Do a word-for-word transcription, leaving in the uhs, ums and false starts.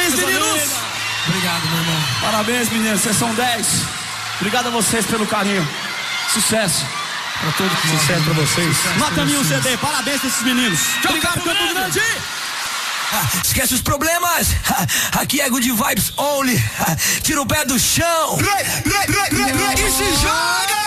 Parabéns, meninos! Obrigado, meu irmão. Parabéns, meninos, vocês são dez. Obrigado a vocês pelo carinho. Sucesso. Pra todo mundo. Sucesso pra vocês. Nota mil C D, parabéns pra esses meninos. Obrigado, Campo Grande. Ah, esquece os problemas. Ah, aqui é Good Vibes Only. Ah, tira o pé do chão. E se joga!